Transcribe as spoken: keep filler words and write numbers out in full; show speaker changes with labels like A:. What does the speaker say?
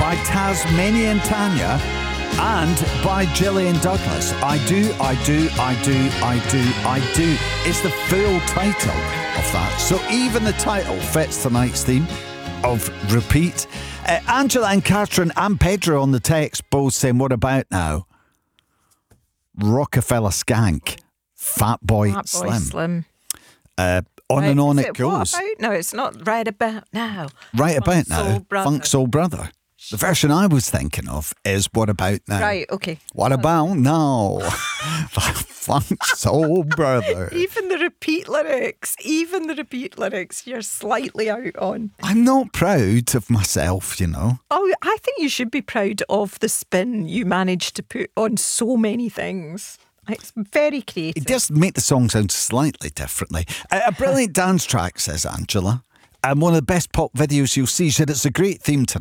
A: by Tasmanian Tanya and by Gillian Douglas. I do, I do, I do, I do, I do. It's the full title of that. So even the title fits tonight's theme of Repeat. Uh, Angela and Catherine and Pedro on the text both saying, what about now? Rockefeller Skank, Fat Boy
B: Fat Boy
A: Slim.
B: Slim.
A: Uh, on
B: Right,
A: and on
B: is
A: it goes.
B: What about? No, it's not right about now.
A: Right
B: Funk
A: about now,
B: Soul Brother.
A: Funk Soul Brother. The version I was thinking of is What About Now?
B: Right, okay.
A: What about now? Funk Soul Brother.
B: Even the repeat lyrics, even the repeat lyrics, you're slightly out on.
A: I'm not proud of myself, you know.
B: Oh, I think you should be proud of the spin you managed to put on so many things. It's very creative.
A: It does make the song sound slightly differently. A, a brilliant dance track, says Angela. And one of the best pop videos you'll see. She said it's a great theme tonight.